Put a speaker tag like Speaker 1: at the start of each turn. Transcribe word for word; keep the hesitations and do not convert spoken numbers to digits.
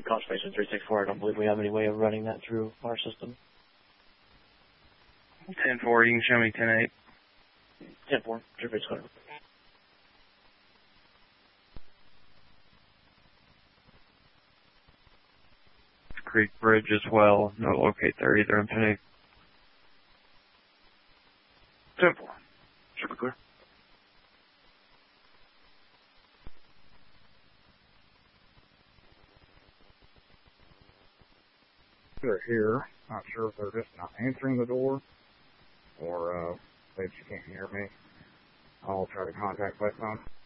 Speaker 1: Constellation three six four, I don't believe we have any way of running that through our system.
Speaker 2: ten four, you can show me ten eight.
Speaker 1: ten four, true bridge clear.
Speaker 2: Creek Bridge as well. No locate there either, Infinity.
Speaker 1: ten four, super clear.
Speaker 3: They're here. Not sure if they're just not answering the door or uh, they just can't hear me. I'll try to contact by phone.